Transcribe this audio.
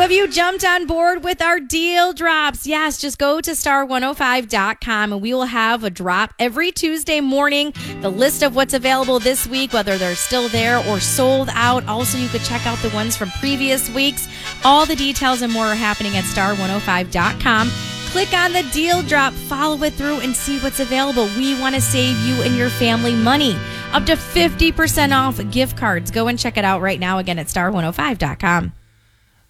Have you jumped on board with our deal drops? Yes, just go to star105.com and we will have a drop every Tuesday morning. The list of what's available this week, whether they're still there or sold out. Also, you could check out the ones from previous weeks. All the details and more are happening at star105.com. Click on the deal drop, follow it through, and see what's available. We want to save you and your family money. Up to 50% off gift cards. Go and check it out right now again at star105.com.